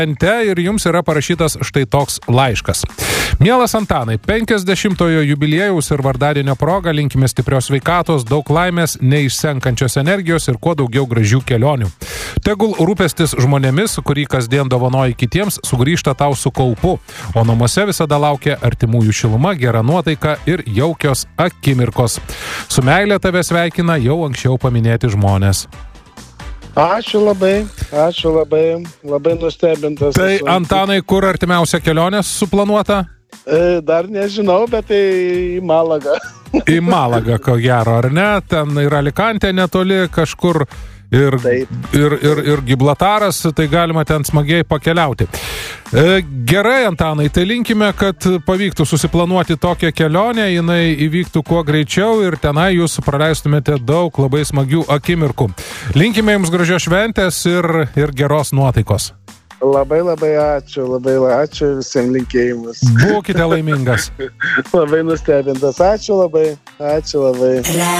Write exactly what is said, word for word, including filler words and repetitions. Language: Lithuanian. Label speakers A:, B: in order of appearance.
A: Ir jums yra parašytas štai toks laiškas. Mielas Antanai, penkiasdešimtojo jubiliejaus ir vardadienio proga linkime stiprios sveikatos, daug laimės, neišsenkančios energijos ir kuo daugiau gražių kelionių. Tegul rūpestis žmonėmis, kurį kasdien dovanoji kitiems, sugrįžta tau su kaupu, o namuose visada laukia artimųjų šiluma, gera nuotaika ir jaukios akimirkos. Su meile tave sveikina jau anksčiau paminėti žmonės.
B: Ačiū labai, ačiū labai, labai nustebintas.
A: Tai
B: esu.
A: Antanai, kur artimiausia kelionė suplanuota?
B: E, dar nežinau, bet tai į Malagą.
A: Į Malagą, ko gero, ar ne? Ten yra Alicantė netoli kažkur ir, ir, ir, ir Gibraltaras, tai galima ten smagiai pakeliauti. E, gerai, Antanai, tai linkime, kad pavyktų susiplanuoti tokią kelionę, jinai įvyktų kuo greičiau ir tenai jūs praleistumėte daug labai smagių akimirkų. Linkime jums gražios šventės ir, ir geros nuotaikos.
B: Labai labai ačiū, labai ačiū visiems linkėjimus.
A: Būkite laimingas.
B: Labai nustebintas, ačiū labai, ačiū labai.